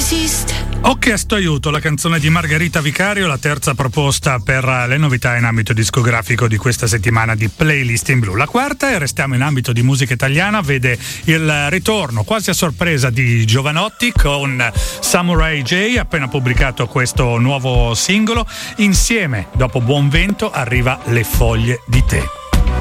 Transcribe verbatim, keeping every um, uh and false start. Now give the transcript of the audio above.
esiste. Ho chiesto aiuto, la canzone di Margherita Vicario, la terza proposta per le novità in ambito discografico di questa settimana di Playlist in Blu. La quarta, e restiamo in ambito di musica italiana, vede il ritorno quasi a sorpresa di Giovanotti con Samurai J, appena pubblicato questo nuovo singolo. Insieme, dopo Buon Vento, arriva Le foglie di tè.